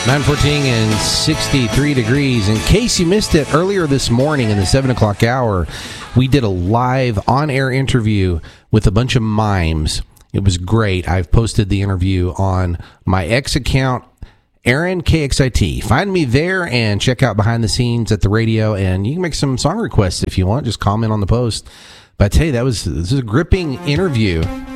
9:14 and 63 degrees. In case you missed it, earlier this morning in the 7 o'clock hour, we did a live on-air interview with a bunch of mimes. It was great. I've posted the interview on my X account, Aaron KXIT. Find me there and check out behind the scenes at the radio, and you can make some song requests if you want. Just comment on the post. But I tell you, this is a gripping interview.